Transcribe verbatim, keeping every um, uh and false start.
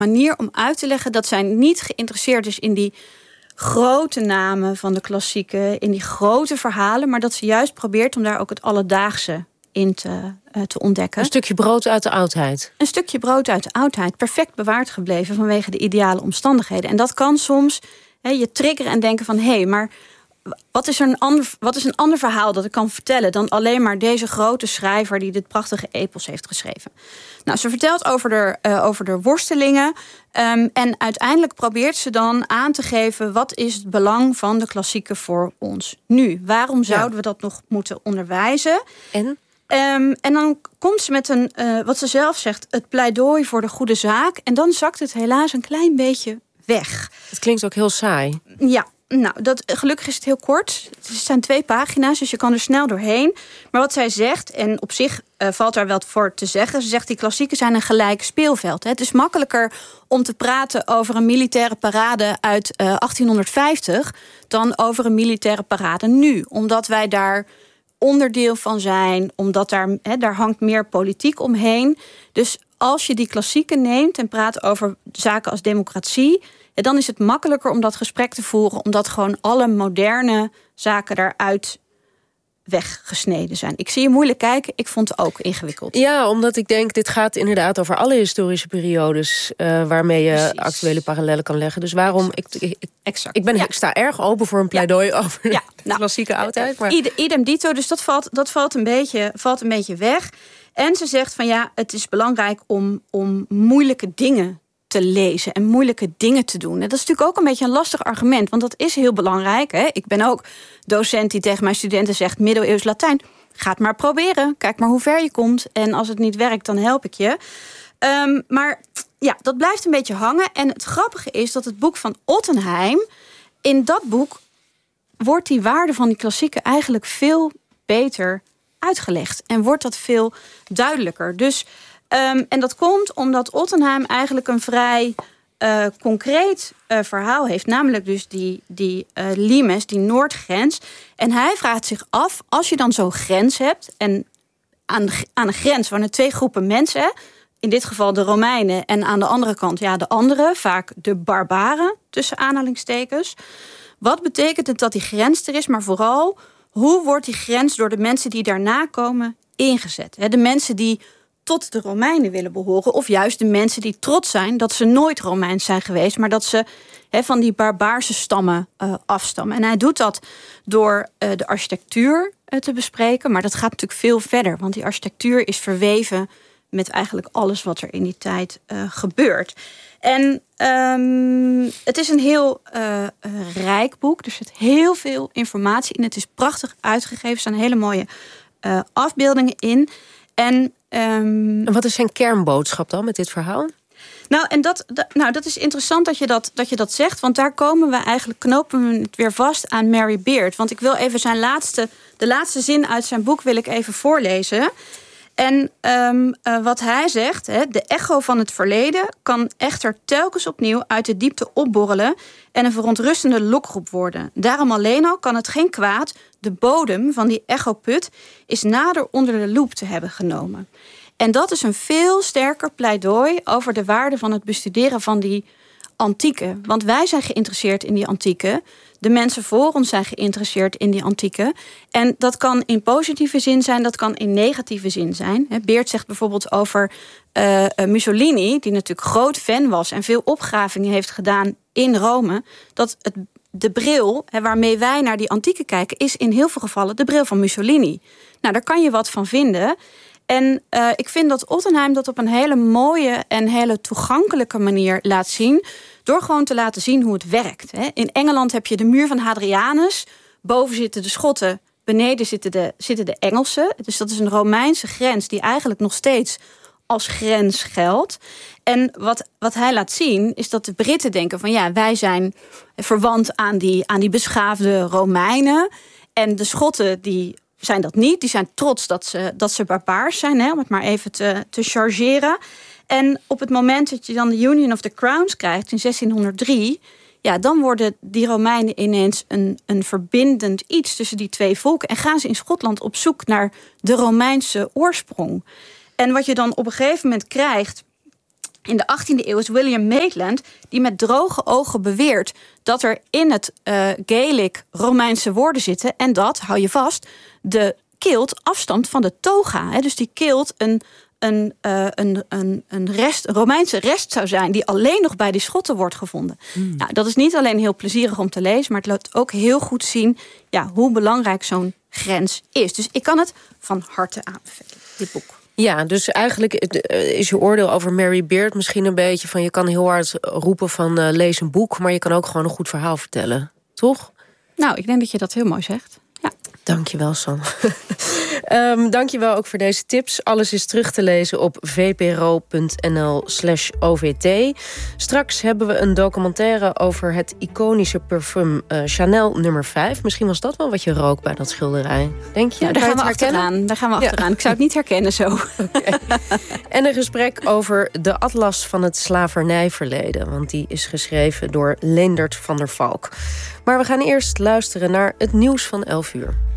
manier om uit te leggen dat zij niet geïnteresseerd is in die grote namen van de klassieken, in die grote verhalen, maar dat ze juist probeert om daar ook het alledaagse in te, uh, te ontdekken. Een stukje brood uit de oudheid. Een stukje brood uit de oudheid, perfect bewaard gebleven vanwege de ideale omstandigheden. En dat kan soms he, je triggeren en denken van, hé, hey, maar wat is, er een ander, wat is een ander verhaal dat ik kan vertellen dan alleen maar deze grote schrijver die dit prachtige epos heeft geschreven? Nou, ze vertelt over de, uh, over de worstelingen. Um, en uiteindelijk probeert ze dan aan te geven wat is het belang van de klassieken voor ons nu? Waarom zouden ja. we dat nog moeten onderwijzen? En? Um, en dan komt ze met een, uh, wat ze zelf zegt, het pleidooi voor de goede zaak. En dan zakt het helaas een klein beetje weg. Het klinkt ook heel saai. Ja. Nou, dat, gelukkig is het heel kort. Het zijn twee pagina's, dus je kan er snel doorheen. Maar wat zij zegt, en op zich uh, valt daar wel voor te zeggen, ze zegt die klassieken zijn een gelijk speelveld. Hè. Het is makkelijker om te praten over een militaire parade uit uh, achttienhonderdvijftig dan over een militaire parade nu. Omdat wij daar onderdeel van zijn, omdat daar, hè, daar hangt meer politiek omheen. Dus als je die klassieken neemt en praat over zaken als democratie, en dan is het makkelijker om dat gesprek te voeren, omdat gewoon alle moderne zaken daaruit weggesneden zijn. Ik zie je moeilijk kijken, ik vond het ook ingewikkeld. Ja, omdat ik denk, dit gaat inderdaad over alle historische periodes uh, waarmee je Precies. actuele parallellen kan leggen. Dus waarom, ik, ik, exact. ik, ben, ja. ik sta erg open voor een pleidooi ja. over ja. de nou, klassieke oudheid. Maar... Idem dito, dus dat valt, dat valt, een beetje, valt een beetje weg. En ze zegt van ja, het is belangrijk om, om moeilijke dingen te lezen en moeilijke dingen te doen. En dat is natuurlijk ook een beetje een lastig argument, want dat is heel belangrijk. Hè? Ik ben ook docent die tegen mijn studenten zegt, middeleeuws Latijn, ga het maar proberen. Kijk maar hoe ver je komt. En als het niet werkt, dan help ik je. Um, maar ja, dat blijft een beetje hangen. En het grappige is dat het boek van Ottenheim, in dat boek wordt die waarde van die klassieken eigenlijk veel beter uitgelegd. En wordt dat veel duidelijker. Dus Um, en dat komt omdat Ottenheim eigenlijk een vrij uh, concreet uh, verhaal heeft. Namelijk dus die, die uh, limes, die noordgrens. En hij vraagt zich af, als je dan zo'n grens hebt, en aan de, aan een grens waren er twee groepen mensen, in dit geval de Romeinen en aan de andere kant ja, de anderen, vaak de barbaren, tussen aanhalingstekens. Wat betekent het dat die grens er is, maar vooral, hoe wordt die grens door de mensen die daarna komen ingezet? He, de mensen die tot de Romeinen willen behoren, of juist de mensen die trots zijn dat ze nooit Romeins zijn geweest, maar dat ze he, van die barbaarse stammen uh, afstammen. En hij doet dat door uh, de architectuur uh, te bespreken, maar dat gaat natuurlijk veel verder, want die architectuur is verweven met eigenlijk alles wat er in die tijd uh, gebeurt. En um, het is een heel uh, rijk boek, er zit heel veel informatie in. Het is prachtig uitgegeven, er staan hele mooie uh, afbeeldingen in. En, um, en wat is zijn kernboodschap dan met dit verhaal? Nou, en dat, dat, nou, dat is interessant dat je dat, dat je dat zegt. Want daar komen we eigenlijk, knopen we het weer vast aan Mary Beard. Want ik wil even zijn laatste, de laatste zin uit zijn boek wil ik even voorlezen. En um, uh, wat hij zegt, hè, de echo van het verleden kan echter telkens opnieuw uit de diepte opborrelen en een verontrustende lokroep worden. Daarom alleen al kan het geen kwaad de bodem van die echoput is nader onder de loep te hebben genomen. En dat is een veel sterker pleidooi over de waarde van het bestuderen van die antieke. Want wij zijn geïnteresseerd in die antieke. De mensen voor ons zijn geïnteresseerd in die antieke. En dat kan in positieve zin zijn, dat kan in negatieve zin zijn. Beert zegt bijvoorbeeld over uh, Mussolini, die natuurlijk groot fan was en veel opgravingen heeft gedaan in Rome, dat het, de bril he, waarmee wij naar die antieke kijken is in heel veel gevallen de bril van Mussolini. Nou, daar kan je wat van vinden. En uh, ik vind dat Ottenheim dat op een hele mooie en hele toegankelijke manier laat zien, door gewoon te laten zien hoe het werkt. Hè. In Engeland heb je de muur van Hadrianus. Boven zitten de Schotten, beneden zitten de, zitten de Engelsen. Dus dat is een Romeinse grens die eigenlijk nog steeds als grens geldt. En wat, wat hij laat zien is dat de Britten denken van ja, wij zijn verwant aan die, aan die beschaafde Romeinen. En de Schotten die zijn dat niet. Die zijn trots dat ze, dat ze barbaars zijn, hè, om het maar even te, te chargeren. En op het moment dat je dan de Union of the Crowns krijgt in zestienhonderddrie, ja, dan worden die Romeinen ineens een, een verbindend iets tussen die twee volken. En gaan ze in Schotland op zoek naar de Romeinse oorsprong. En wat je dan op een gegeven moment krijgt, In de achttiende eeuw is William Maitland die met droge ogen beweert dat er in het uh, Gaelic Romeinse woorden zitten. En dat, hou je vast, de kilt afstamt van de toga. Hè? Dus die kilt een, een, uh, een, een, een, rest, een Romeinse rest zou zijn die alleen nog bij die Schotten wordt gevonden. Hmm. Nou, dat is niet alleen heel plezierig om te lezen, maar het laat ook heel goed zien ja, hoe belangrijk zo'n grens is. Dus ik kan het van harte aanbevelen, dit boek. Ja, dus eigenlijk is je oordeel over Mary Beard misschien een beetje van... je kan heel hard roepen van uh, lees een boek... maar je kan ook gewoon een goed verhaal vertellen, toch? Nou, ik denk dat je dat heel mooi zegt. Ja. Dankjewel, San. um, dankjewel ook voor deze tips. Alles is terug te lezen op vpro.nl slash OVT. Straks hebben we een documentaire over het iconische parfum uh, Chanel nummer vijf. Misschien was dat wel wat je rook bij dat schilderij. Denk je? Ja, daar, gaan we achteraan. daar gaan we achteraan. Ja. Ik zou het niet herkennen zo. Okay. En een gesprek over de atlas van het slavernijverleden. Want die is geschreven door Leendert van der Valk. Maar we gaan eerst luisteren naar het nieuws van elf uur.